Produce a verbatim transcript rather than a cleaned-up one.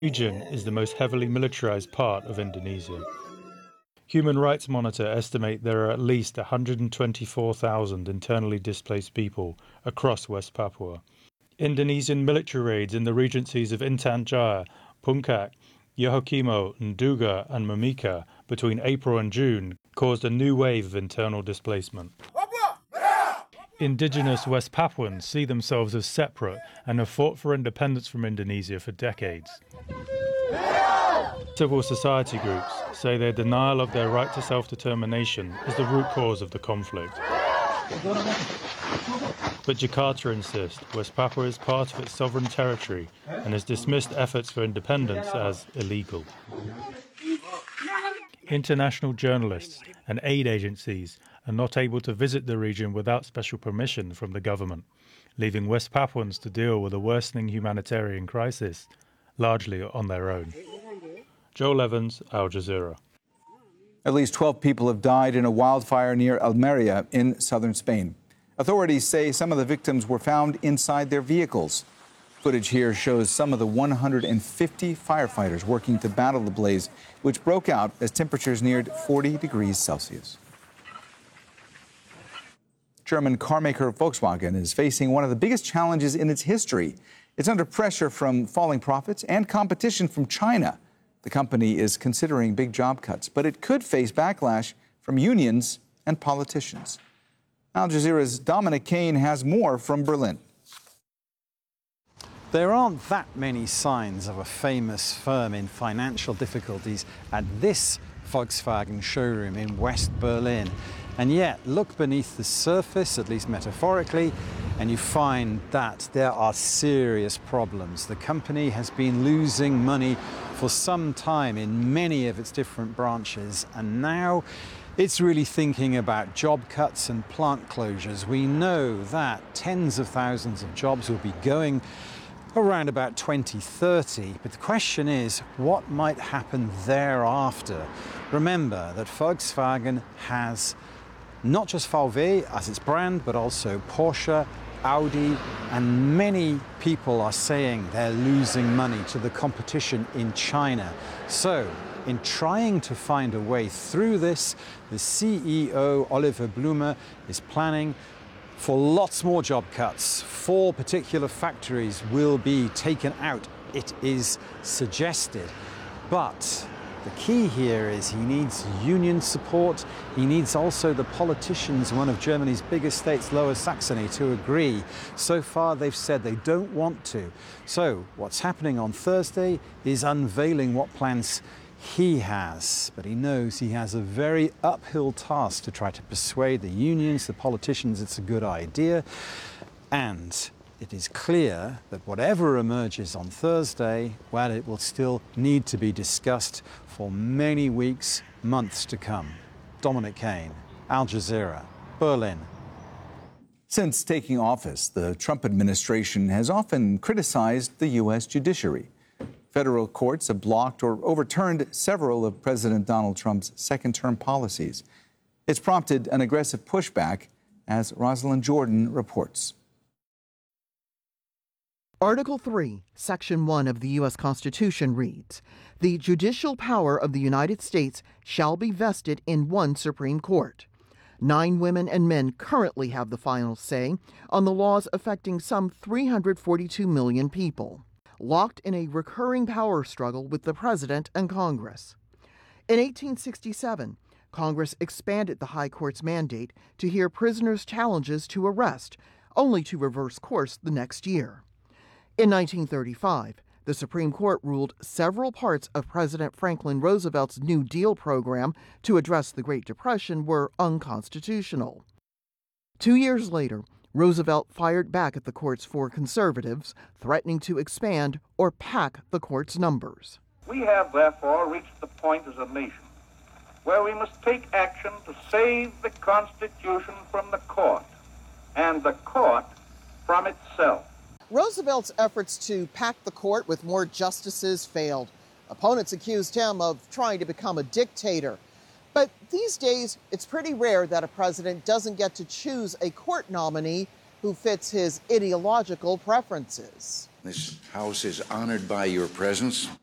The region is the most heavily militarized part of Indonesia. Human Rights Monitor estimate there are at least one hundred twenty-four thousand internally displaced people across West Papua. Indonesian military raids in the regencies of Intan Jaya, Puncak, Yahukimo, Nduga and Mimika between April and June caused a new wave of internal displacement. Indigenous West Papuans see themselves as separate and have fought for independence from Indonesia for decades. Civil society groups say their denial of their right to self-determination is the root cause of the conflict. But Jakarta insists West Papua is part of its sovereign territory and has dismissed efforts for independence as illegal. International journalists and aid agencies are not able to visit the region without special permission from the government, leaving West Papuans to deal with a worsening humanitarian crisis, largely on their own. Joel Evans, Al Jazeera. At least twelve people have died in a wildfire near Almeria in southern Spain. Authorities say some of the victims were found inside their vehicles. Footage here shows some of the one hundred fifty firefighters working to battle the blaze, which broke out as temperatures neared forty degrees Celsius. German carmaker Volkswagen is facing one of the biggest challenges in its history. It's under pressure from falling profits and competition from China. The company is considering big job cuts, but it could face backlash from unions and politicians. Al Jazeera's Dominic Kane has more from Berlin. There aren't that many signs of a famous firm in financial difficulties at this Volkswagen showroom in West Berlin. And yet, look beneath the surface, at least metaphorically, and you find that there are serious problems. The company has been losing money for some time in many of its different branches, and now it's really thinking about job cuts and plant closures. We know that tens of thousands of jobs will be going around about twenty thirty, but the question is, what might happen thereafter? Remember that Volkswagen has not just V W as its brand, but also Porsche, Audi, and many people are saying they're losing money to the competition in China. So, in trying to find a way through this, the C E O, Oliver Blume, is planning for lots more job cuts. Four particular factories will be taken out, it is suggested. But the key here is he needs union support. He needs also the politicians in one of Germany's biggest states, Lower Saxony, to agree. So far, they've said they don't want to. So what's happening on Thursday is unveiling what plans he has. But he knows he has a very uphill task to try to persuade the unions, the politicians, it's a good idea. And it is clear that whatever emerges on Thursday, well, it will still need to be discussed for many weeks, months to come. Dominic Kane, Al Jazeera, Berlin. Since taking office, the Trump administration has often criticized the U S judiciary. Federal courts have blocked or overturned several of President Donald Trump's second-term policies. It's prompted an aggressive pushback, as Rosalind Jordan reports. Article three, Section one of the U S Constitution reads, "The judicial power of the United States shall be vested in one Supreme Court." Nine women and men currently have the final say on the laws affecting some three hundred forty-two million people, locked in a recurring power struggle with the president and Congress. In eighteen sixty-seven, Congress expanded the High Court's mandate to hear prisoners' challenges to arrest, only to reverse course the next year. In nineteen thirty-five, the Supreme Court ruled several parts of President Franklin Roosevelt's New Deal program to address the Great Depression were unconstitutional. Two years later, Roosevelt fired back at the courts for conservatives, threatening to expand or pack the court's numbers. We have, therefore, reached the point as a nation where we must take action to save the Constitution from the court, and the court from itself. Roosevelt's efforts to pack the court with more justices failed. Opponents accused him of trying to become a dictator. But these days, it's pretty rare that a president doesn't get to choose a court nominee who fits his ideological preferences. This House is honored by your presence.